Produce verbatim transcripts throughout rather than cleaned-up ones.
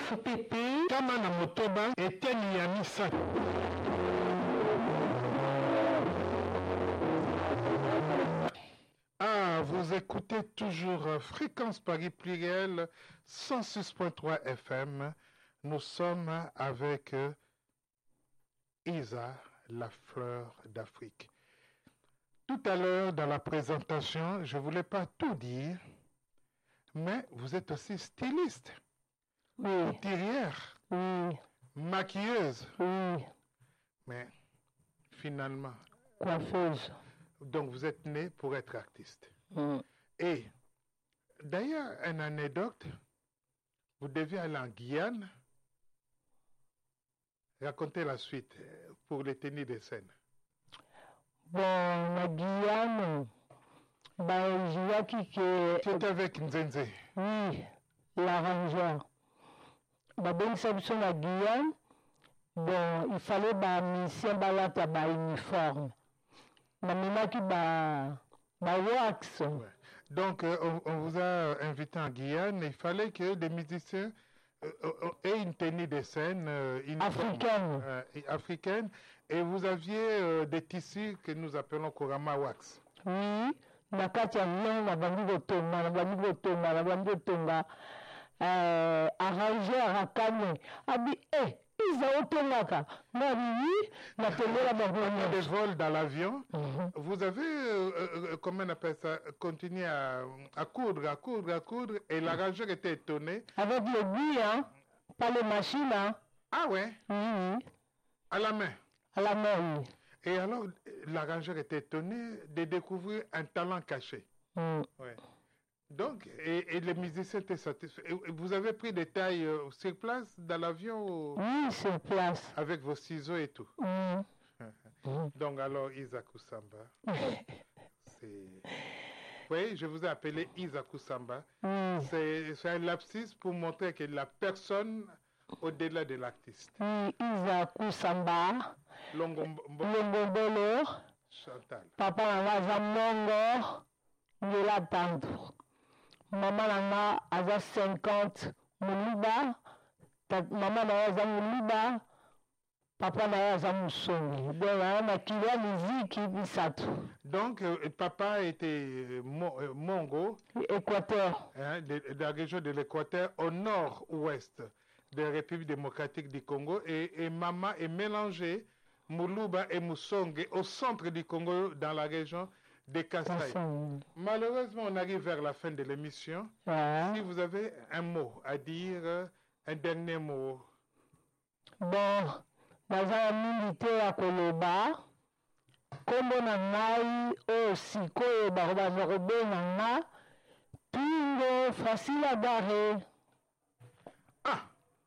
F P P, Kamana Motoba et Teniamisa. Ah, vous écoutez toujours Fréquence Paris Pluriel cent six point trois F M. Nous sommes avec Isa, la fleur d'Afrique. Tout à l'heure, dans la présentation, je ne voulais pas tout dire, mais vous êtes aussi styliste, oui. couturière, oui. maquilleuse, oui. mais finalement, coiffeuse. Donc vous êtes né pour être artiste. Mm. Et d'ailleurs, une anecdote, vous deviez aller en Guyane, raconter la suite pour les tenues de scène. Bon, la Guyane, ben, je vois qui que... Tu étais avec Nzenze. Oui, l'arrangeur. Ben, ben, ça, la Guyane, bon, il fallait ben, mission, ben, là, t'as ben, uniforme. Ben, qui ben, ben, wax. Ouais. Donc, euh, on, on vous a invité en Guyane, il fallait que des musiciens euh, euh, aient une tenue de scène euh, africaine. Euh, africaine. Et vous aviez euh, des tissus que nous appelons Korama Wax. Oui, na kati ya lion na bandi kotonga na bandi kotonga na bandi kotonga euh arrangeur akane abi eh Isa otongaka na oui na tengela bango des vols dans l'avion. Mm-hmm. Vous avez euh, euh, comment on appelle ça, continué à, à coudre à coudre à coudre et l'arrangeur était étonné avec l'aiguille, hein, pas les machines, hein. Ah ouais. Oui. À la main. À la main, oui. Et alors, l'arrangeur était étonné de découvrir un talent caché. Mm. Ouais. Donc, et, et les musiciens étaient satisfaits. Et vous avez pris des tailles euh, sur place dans l'avion? Oui, sur place. Avec vos ciseaux et tout. Mm. Donc, alors, Isaku Samba. Oui, je vous ai appelé Isaku Samba. Mm. C'est un lapsus pour montrer que la personne au-delà de l'artiste. Oui, Isaku Samba. Longombolo. Chantal. Papa nanga aza mongo ngela tando. Maman nanga aza cinquante muluba. Maman nanga aza muluba. Papa nanga aza musongi. Donc na kilia musique bisatu. Donc euh, papa était mo, euh, mongo. Équateur. Hein, de, de la région de l'Équateur au nord-ouest de la République démocratique du Congo et, et maman est mélangée Muluba et Musonge au centre du Congo dans la région de Kasaï. Malheureusement, on arrive vers la fin de l'émission. Ouais. Si vous avez un mot à dire, un dernier mot. Bon, dans un militaire à Koloba, comme on a eu aussi, comme on a eu tout facile à barrer. Ah,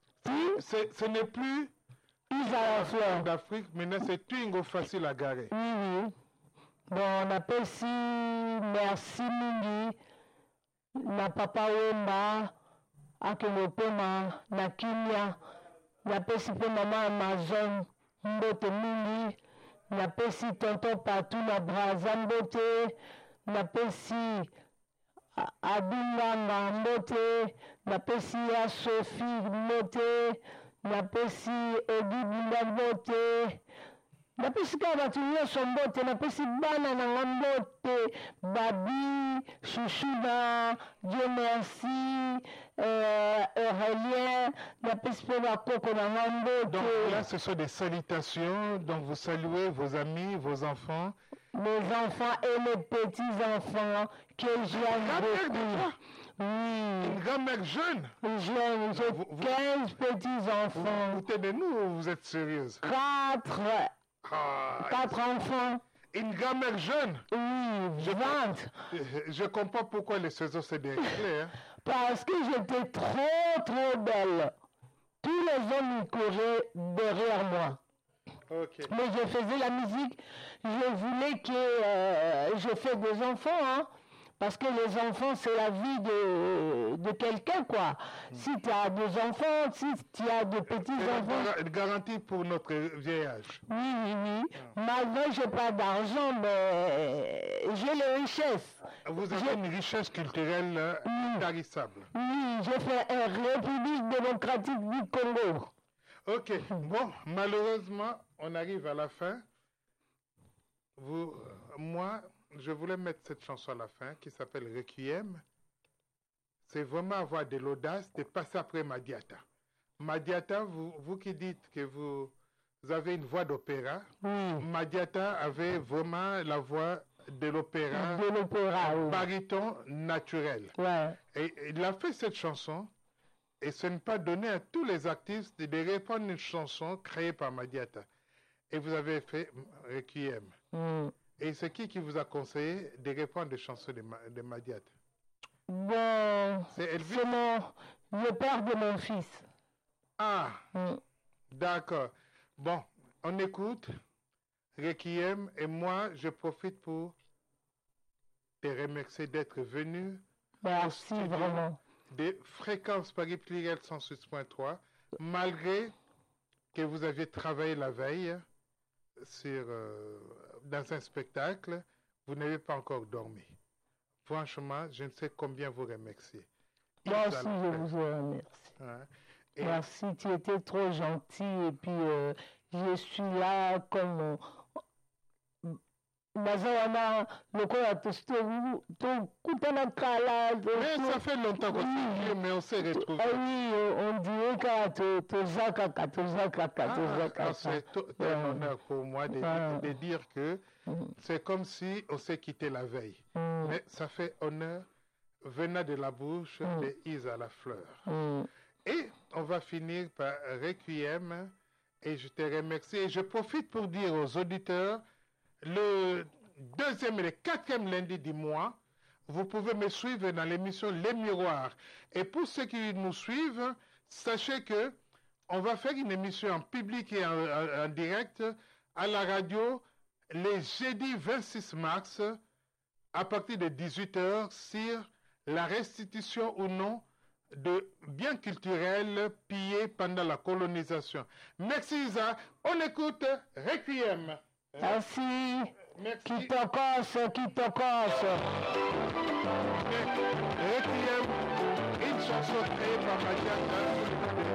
ce n'est plus Isa la fleur d'Afrique, maintenant c'est Twingo facile à garer. Oui, oui. Bon, on appelle si merci mingi, na papa wemba, akelopema, na kimia, na pesi pe maman Amazon, mbote mingi, na pesi tonton partout na braza mbote, na pesi abinganga mbote, na pesi ya Sophie mbote, na pesi Ogibinda mbote, na pesi ka batu nyonso mbote, na pesi bana nanga mbote, Babi, Chouchouda, Dieu merci, euh, Aurélien, na pesi pe bakoko nanga mbote. Donc là, ce sont des salutations, donc vous saluez vos amis, vos enfants. Les enfants et les petits-enfants que j'aime beaucoup. Oui. Une grand-mère jeune. Jeune, j'ai quinze petits-enfants. Vous tenez nous ou vous êtes sérieuse? Quatre. Ah, quatre enfants. Une grand-mère jeune? Oui, je vingt. Je comprends pourquoi les saisons se déclarent. Hein? Parce que j'étais trop, trop belle. Tous les hommes couraient derrière moi. Okay. Mais je faisais la musique, je voulais que euh, je fasse des enfants, hein, parce que les enfants, c'est la vie de, de quelqu'un, quoi. Mm. Si tu as des enfants, si tu as de petits-enfants... Une garantie pour notre vieillage. Oui, oui, oui. Mm. Malgré que je n'ai pas d'argent, mais j'ai les richesses. vous avez Je- une richesse culturelle euh, Oui. intarissable. Oui, j'ai fait un République démocratique du Congo. Ok, bon, malheureusement, on arrive à la fin. Vous, euh, moi, je voulais mettre cette chanson à la fin qui s'appelle Requiem. C'est vraiment avoir de l'audace de passer après Madiata. Madiata, vous, vous qui dites que vous, vous avez une voix d'opéra, Oui, Madiata avait vraiment la voix de l'opéra, de l'opéra, oui. baryton naturel. Ouais. Et il a fait cette chanson, et ce n'est pas donné à tous les artistes de, de répondre à une chanson créée par Madiata. Et vous avez fait Requiem. Mm. Et c'est qui qui vous a conseillé de répondre des chansons de, Ma- de Madiata? Bon, C'est Elvis? c'est mon, le père de mon fils. Ah, Mm. d'accord. Bon, on écoute Requiem et moi, je profite pour te remercier d'être venu Merci studio. vraiment. des fréquences Paris Pluriel cent six point trois, malgré que vous aviez travaillé la veille sur, euh, dans un spectacle, vous n'avez pas encore dormi. Franchement, je ne sais combien vous remercier. Moi Ils aussi, allaient je faire, vous remercie. hein. Et Merci, tu étais trop gentil. Et puis, euh, je suis là comme... euh, Mazawana, lokola tokutana kala. mais ça fait longtemps qu'on s'est vu, mais on s'est retrouvés. Ah oui, euh, on dirait que toza kaka, toza kaka, Ah, toza ah, kaka. c'est tout- un Ouais. honneur pour moi de, Ouais. de dire que Mm. c'est comme si on s'est quitté la veille. Mm. Mais ça fait honneur venant de la bouche Mm. de Isa la fleur. Mm. Et on va finir par Requiem. Et je te remercie. Et je profite pour dire aux auditeurs, le deuxième et le quatrième lundi du mois, vous pouvez me suivre dans l'émission Les Miroirs. Et pour ceux qui nous suivent, sachez que on va faire une émission en public et en, en- en direct à la radio les jeudis vingt-six mars à partir de dix-huit heures sur la restitution ou non de biens culturels pillés pendant la colonisation. Merci Isa. On écoute Requiem. Merci. Merci. Kitokos, Kitokos. Requiem, une chanson créée par Madiata.